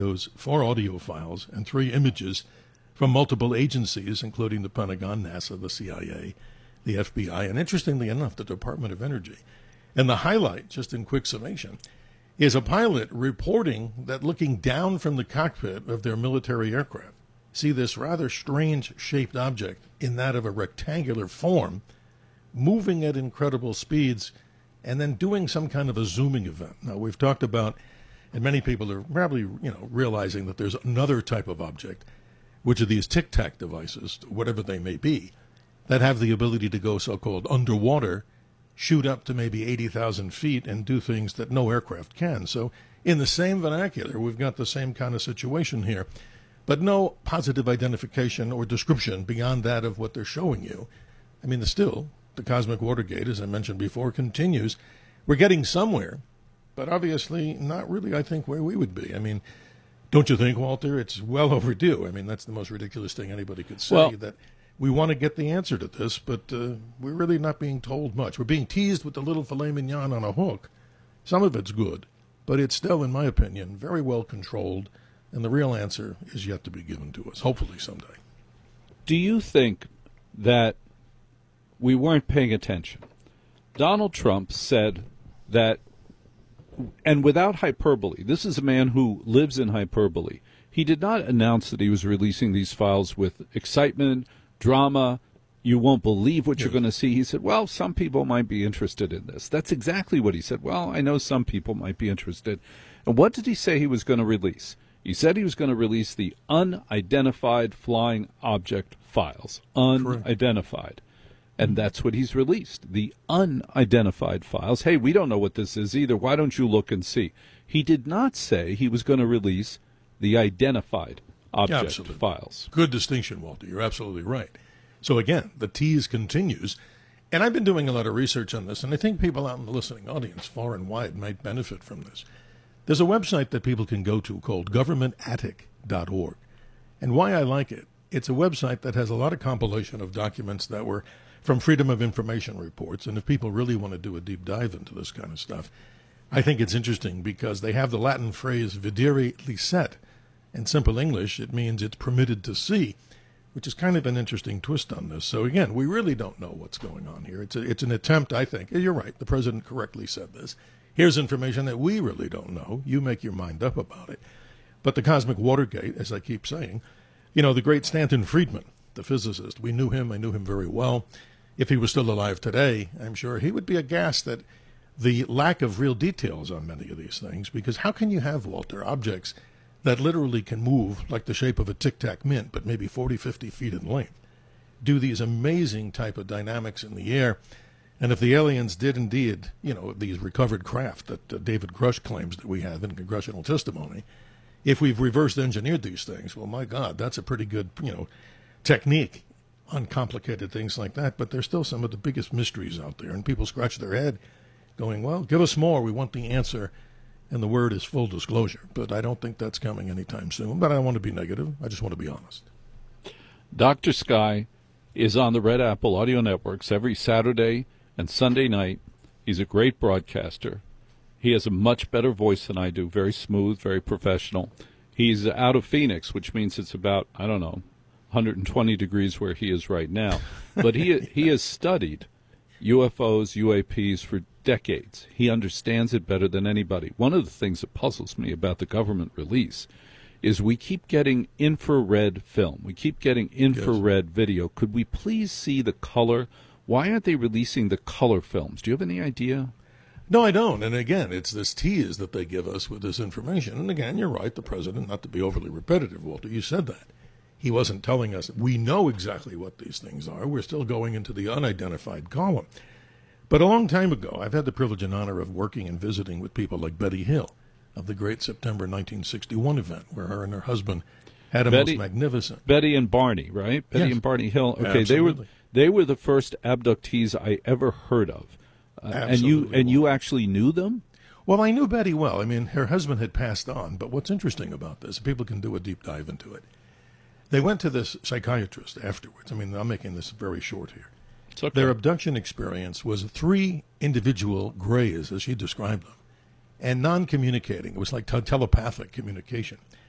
those 4 audio files and 3 images from multiple agencies, including the Pentagon, NASA, the CIA, the FBI, and interestingly enough, the Department of Energy. And the highlight, just in quick summation, is a pilot reporting that looking down from the cockpit of their military aircraft, see this rather strange shaped object in that of a rectangular form, moving at incredible speeds, and then doing some kind of a zooming event. Now, we've talked about, and many people are probably realizing that there's another type of object, which are these tic-tac devices, whatever they may be, that have the ability to go so-called underwater, shoot up to maybe 80,000 feet, and do things that no aircraft can. So in the same vernacular, we've got the same kind of situation here, but no positive identification or description beyond that of what they're showing you. I mean, still, the Cosmic Watergate, as I mentioned before, continues. We're getting somewhere, but obviously not really, I think, where we would be. I mean, don't you think, Walter? It's well overdue. I mean, that's the most ridiculous thing anybody could say, that we want to get the answer to this, but we're really not being told much. We're being teased with the little filet mignon on a hook. Some of it's good, but it's still, in my opinion, very well controlled, and the real answer is yet to be given to us, hopefully someday. Do you think that we weren't paying attention? Donald Trump said that, and without hyperbole, this is a man who lives in hyperbole. He did not announce that he was releasing these files with excitement, drama. You won't believe what you're going to see. He said, well, some people might be interested in this. That's exactly what he said. Well, I know some people might be interested. And what did he say he was going to release? He said he was going to release the unidentified flying object files. Unidentified. And that's what he's released, the unidentified files. Hey, we don't know what this is either. Why don't you look and see? He did not say he was going to release the identified object files. Good distinction, Walter. You're absolutely right. So again, the tease continues. And I've been doing a lot of research on this, and I think people out in the listening audience, far and wide, might benefit from this. There's a website that people can go to called governmentattic.org. And why I like it, it's a website that has a lot of compilation of documents that were from Freedom of Information reports. And if people really want to do a deep dive into this kind of stuff, I think it's interesting because they have the Latin phrase videre licet. In simple English, it means it's permitted to see, which is kind of an interesting twist on this. So again, we really don't know what's going on here. It's an attempt, I think. You're right. The president correctly said this. Here's information that we really don't know. You make your mind up about it. But the Cosmic Watergate, as I keep saying, the great Stanton Friedman, the physicist, we knew him. I knew him very well. If he was still alive today, I'm sure he would be aghast at the lack of real details on many of these things, because how can you have, Walter, objects that literally can move like the shape of a tic-tac mint, but maybe 40, 50 feet in length, do these amazing type of dynamics in the air? And if the aliens did indeed, these recovered craft that David Grush claims that we have in congressional testimony, if we've reverse engineered these things, well, my God, that's a pretty good, technique. Uncomplicated things like that, but they're still some of the biggest mysteries out there, and people scratch their head going, well, give us more, we want the answer, and the word is full disclosure, but I don't think that's coming anytime soon, but I don't want to be negative, I just want to be honest. Dr. Sky is on the Red Apple Audio Networks every Saturday and Sunday night. He's a great broadcaster. He has a much better voice than I do, very smooth, very professional. He's out of Phoenix, which means it's about, 120 degrees where he is right now. But he has studied UFOs, UAPs for decades. He understands it better than anybody. One of the things that puzzles me about the government release is we keep getting infrared film. We keep getting infrared video. Could we please see the color? Why aren't they releasing the color films? Do you have any idea? No, I don't. And again, it's this tease that they give us with this information. And again, you're right, the president, not to be overly repetitive, Walter, you said that. He wasn't telling us, we know exactly what these things are. We're still going into the unidentified column. But a long time ago, I've had the privilege and honor of working and visiting with people like Betty Hill of the great September 1961 event, where her and her husband had a most magnificent... Betty and Barney, right? Betty and Barney Hill. Okay, absolutely. They were the first abductees I ever heard of. And you actually knew them? Well, I knew Betty well. I mean, her husband had passed on. But what's interesting about this, people can do a deep dive into it. They went to this psychiatrist afterwards. I mean, I'm making this very short here. It's okay. Their abduction experience was 3 individual grays, as she described them, and non-communicating. It was like telepathic communication.